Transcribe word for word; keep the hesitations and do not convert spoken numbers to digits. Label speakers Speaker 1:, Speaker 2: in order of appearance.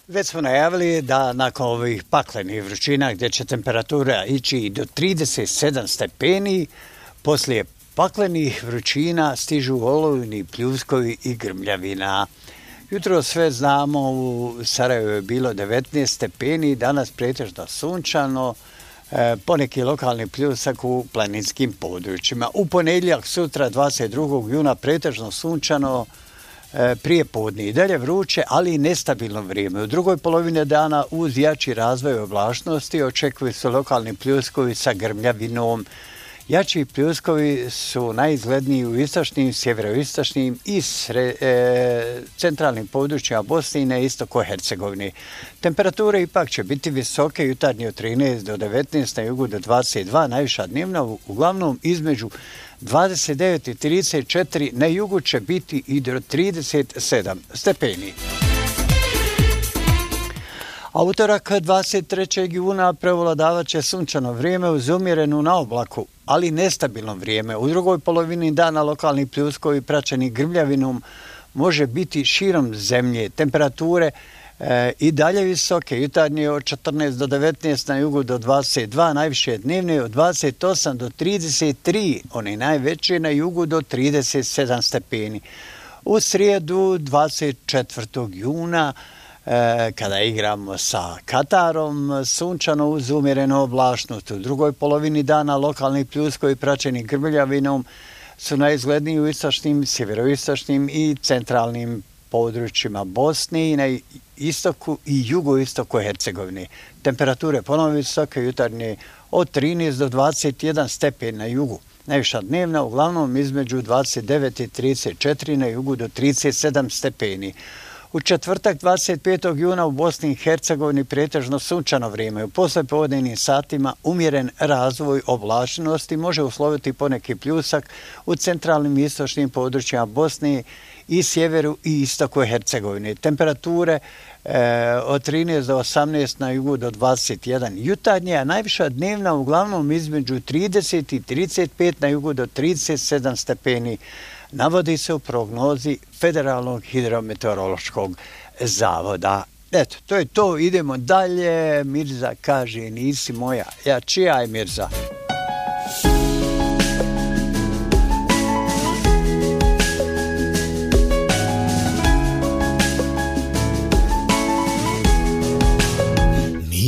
Speaker 1: Već smo najavili da nakon ovih paklenih vrućina gdje će temperatura ići i do trideset sedam stepeni, poslije paklenih vrućina stižu olujni pljuskovi i grmljavina. Jutro sve znamo, u Sarajevu je bilo devetnaest stepeni, danas pretežno sunčano, e, poneki lokalni pljusak u planinskim područjima. U ponedjeljak sutra dvadeset drugog juna pretežno sunčano, prije podne i dalje vruće, ali i nestabilno vrijeme. U drugoj polovini dana uz jači razvoj oblačnosti očekuju se lokalni pljuskovi sa grmljavinom. Jači pljuskovi su najizgledniji u istočnim, sjeveroistočnim i sre, e, centralnim područjima Bosne i na istoku Hercegovine. Temperature ipak će biti visoke, jutarnje od trinaest do devetnaest, na jugu do dvadeset dva, najviša dnevna, uglavnom između dvadeset devet i trideset četiri, na jugu će biti i do trideset sedam stepeni. A utorak dvadeset trećeg juna prevladavat će sunčano vrijeme uz umjerenu na oblaku, ali nestabilno vrijeme. U drugoj polovini dana lokalni pljuskovi praćeni grmljavinom može biti širom zemlje. Temperature e, i dalje visoke, jutarnje od četrnaest do devetnaest, na jugu do dvadeset dva, najviše dnevne od dvadeset osam do trideset tri, one najveće na jugu do trideset sedam stepeni. U srijedu dvadeset četvrtog juna kada igramo sa Katarom, sunčano uz umjerenu oblačnost. U drugoj polovini dana lokalni pljuskovi praćeni grmljavinom su najizgledniji u istočnim, sjeveroistočnim i centralnim područjima Bosne i na istoku i jugoistoku Hercegovine. Temperature ponovno visoke, jutarnje od trinaest do dvadeset jedan stepen na jugu. Najviša dnevna uglavnom između dvadeset devet i trideset četiri, na jugu do trideset sedam stepeni. U četvrtak dvadeset petog juna u Bosni i Hercegovini pretežno sunčano vrijeme. U poslijepodnevnim satima umjeren razvoj oblačnosti može usloviti poneki pljusak u centralnim i istočnim područjima Bosne i sjeveru i istoku Hercegovine. Temperature e, od trinaest do osamnaest, na jugu do dvadeset jedan jutarnje, a najviša dnevna uglavnom između trideset i trideset pet, na jugu do trideset sedam stepeni. Navodi se u prognozi Federalnog hidrometeorološkog zavoda. Eto, to je to, idemo dalje. Mirza kaže, nisi moja. Ja, čija je Mirza?